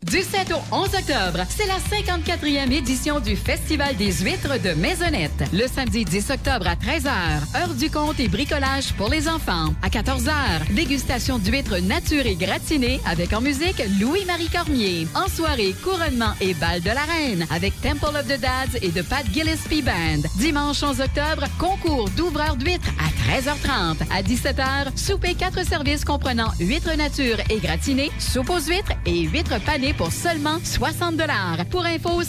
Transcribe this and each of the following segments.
Du 7 au 11 octobre, c'est la 54e édition du Festival des huîtres de Maisonnette. Le samedi 10 octobre à 13h, heure du compte et bricolage pour les enfants. À 14h, dégustation d'huîtres nature et gratinées avec en musique Louis-Marie Cormier. En soirée, couronnement et bal de la reine avec Temple of the Dads et de Pat Gillespie Band. Dimanche 11 octobre, concours d'ouvreurs d'huîtres à 13h30. À 17h, souper 4 services comprenant huîtres nature et gratinées, soupe aux huîtres et huîtres panées pour seulement 60 $. Pour info,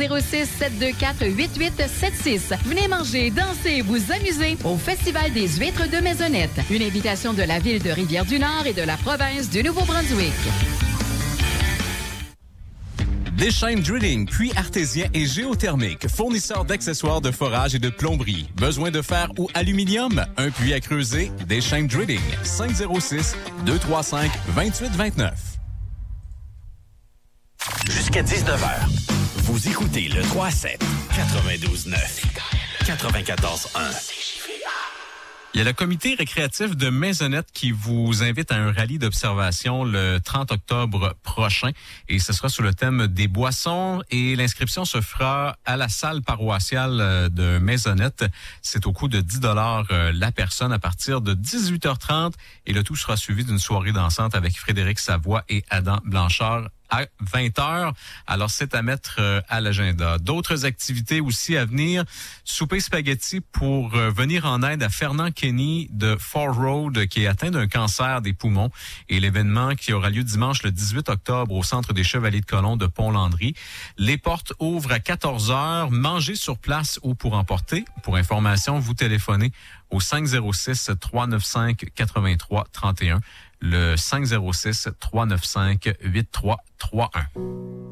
506-724-8876. Venez manger, danser, vous amuser au Festival des huîtres de Maisonnette. Une invitation de la ville de Rivière-du-Nord et de la province du Nouveau-Brunswick. Deschaines Drilling, puits artésien et géothermique, fournisseur d'accessoires de forage et de plomberie. Besoin de fer ou aluminium? Un puits à creuser? Deschaines Drilling, 506-235-2829. Jusqu'à 19h, vous écoutez le 3-7, 92.9, 94.1. Il y a le comité récréatif de Maisonnette qui vous invite à un rallye d'observation le 30 octobre prochain et ce sera sous le thème des boissons et l'inscription se fera à la salle paroissiale de Maisonnette. C'est au coût de 10 $ la personne à partir de 18h30 et le tout sera suivi d'une soirée dansante avec Frédéric Savoie et Adam Blanchard à 20h. Alors, c'est à mettre à l'agenda. D'autres activités aussi à venir. Souper spaghetti pour venir en aide à Fernand Kenny de Fort Road qui est atteint d'un cancer des poumons. Et l'événement qui aura lieu dimanche le 18 octobre au Centre des Chevaliers de Colomb de Pont-Landry. Les portes ouvrent à 14h. Mangez sur place ou pour emporter. Pour information, vous téléphonez au 506-395-8331. Le 506-395-8331.